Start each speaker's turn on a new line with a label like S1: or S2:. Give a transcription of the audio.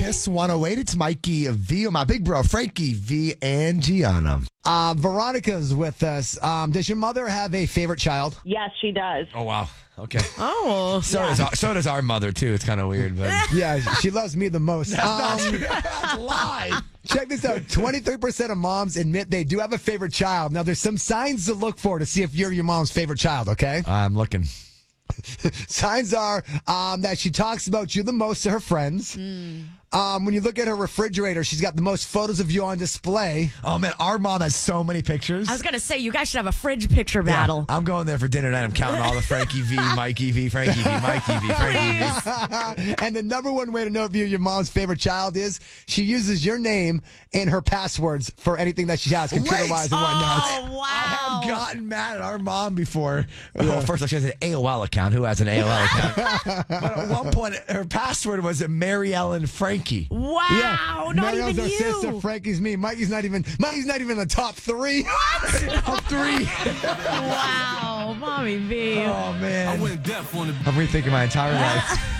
S1: Kiss 108. It's Mikey V, my big bro, Frankie V, and Gianna.
S2: Veronica's with us. Does your mother have a favorite child?
S3: Yes, she does.
S1: Oh, wow. Okay.
S4: Oh.
S1: So does our mother, too. It's kind of weird, but...
S2: Yeah, she loves me the most.
S1: That's a lie.
S2: Check this out. 23% of moms admit they do have a favorite child. Now, there's some signs to look for to see if you're your mom's favorite child, okay?
S1: I'm looking.
S2: Signs are that she talks about you the most to her friends. When you look at her refrigerator, she's got the most photos of you on display.
S1: Oh, man, our mom has so many pictures.
S4: I was going to say, you guys should have a fridge picture battle.
S1: I'm going there for dinner tonight. I'm counting all the Frankie V, Mikey V, Frankie V, Mikey V, Frankie V.
S2: And the number one way to know if you're your mom's favorite child is she uses your name in her passwords for anything that she has, computer-wise and whatnot.
S4: Oh, wow.
S1: I have gotten mad at our mom before. Well, first of all, she has an AOL account. Who has an AOL account? But at one point, her password was Mary Ellen Frankie.
S4: Wow. Not
S2: Marielle's
S4: even
S2: our
S4: you.
S2: sister. Frankie's me. Mikey's not even in the top three.
S1: Top three.
S4: Wow. Mommy V.
S1: Oh, man. I'm rethinking my entire life.